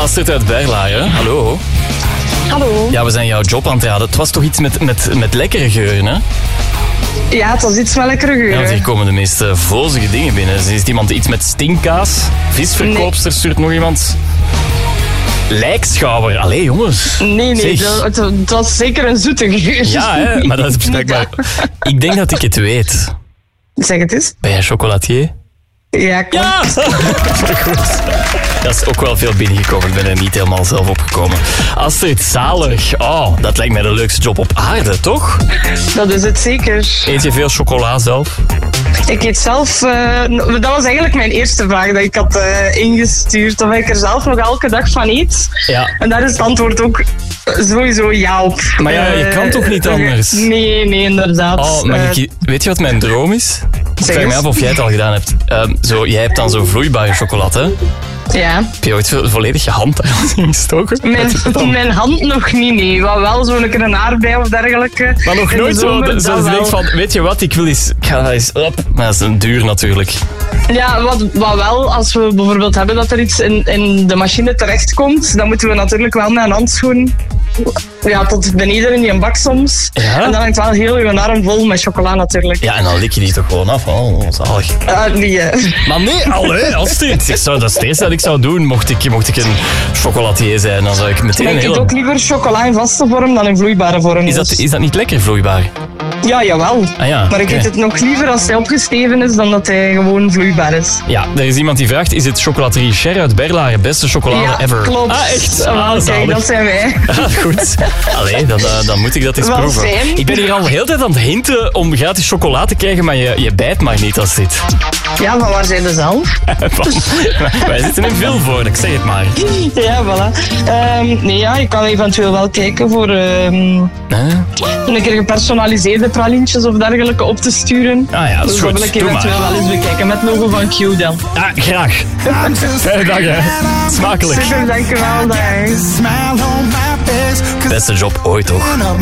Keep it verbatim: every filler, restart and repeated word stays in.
Astrid uit Berlaren, hallo. Hallo. Ja, we zijn jouw job aan het raden. Het was toch iets met, met, met lekkere geuren, hè? Ja, het was iets met lekkere Ja, want geuren. hier komen de meest uh, vozige dingen binnen. Er is iemand iets met stinkkaas. Visverkoopster stuurt nog iemand. Lijkschouwer. Allee, jongens. Nee, nee, Zeg. dat- het, het was zeker een zoete geur. Ja, hè, maar dat is blijkbaar... Ik denk dat ik het weet. Zeg het eens. Ben jij chocolatier? Ja, klopt. Ja! Goed. Dat is ook wel veel binnengekomen. Ik ben er niet helemaal zelf opgekomen. Astrid, zalig. Oh, dat lijkt mij de leukste job op aarde, toch? Dat is het zeker. Eet je veel chocola zelf? Ik eet zelf... eh, dat was eigenlijk mijn eerste vraag dat ik had eh, ingestuurd. Of ik er zelf nog elke dag van eet. Ja. En daar is het antwoord ook sowieso ja op. Maar ja, je kan toch niet Eh, anders? Nee, nee, inderdaad. Oh, mag Eh, ik je- weet je wat mijn droom is? Ik vraag me eens. af of jij het al gedaan hebt. Ehm, zo, jij hebt dan zo vloeibare chocolade. Hè? Ja. Heb je ooit vo- volledig je hand daar in gestoken? Mijn, mijn hand nog niet, nee. Wel, wel zo'n keer een aardbei of dergelijke. Maar nog In de nooit zo, zomer, zo dat dat je wel. denkt van, weet je wat, ik wil eens, ik ga dat eens op. Maar dat is een duur natuurlijk. Ja, wat, wat wel, als we bijvoorbeeld hebben dat er iets in, in de machine terechtkomt, dan moeten we natuurlijk wel met een handschoen ja, tot beneden in die bak soms. Ja? En dan hangt wel heel je arm vol met chocola natuurlijk. Ja, en dan lik je die toch gewoon af. Oh, zalig. Ah, nee, eh. Maar nee, allee, Astrid. Ik zou, dat is het eerste dat ik zou doen, mocht ik, mocht ik een chocolatier zijn. Dan zou ik meteen Ik een eet hele... ook liever chocola in vaste vorm dan in vloeibare vorm. Is dat, dus- is dat niet lekker vloeibaar? Ja, jawel. Ah ja, Maar ik oké. eet het nog liever als hij opgesteven is dan dat hij gewoon vloeibaar is. Ja, er is iemand die vraagt, is het chocolaterie Cher uit Berlaren beste chocolade Ja, ever? klopt. Ah, echt? Ah, Ah, kijk, zalig. dat zijn wij. Ah, goed. Allee, dan, uh, dan moet ik dat eens Wel proeven. fijn. Ik ben hier al de hele tijd aan het hinten om gratis chocola te krijgen, maar je, je bijt maar niet als dit. Ja, van waar zijn ze zelf? Wij zitten in Vilvoorde, ik zeg het maar. Ja, voilà. Ehm, nee, ja, je kan eventueel wel kijken voor ehm, Huh? een keer gepersonaliseerde pralintjes of dergelijke op te sturen. Ah ja, dat is Dus goed. dat wil ik Doe eventueel maar. wel eens bekijken met het logo van Q dan. Ah, graag. Fijne dag, hè. Smakelijk. Super, dankjewel. Dag. Smile on my face. 'Cause Beste job ooit, toch?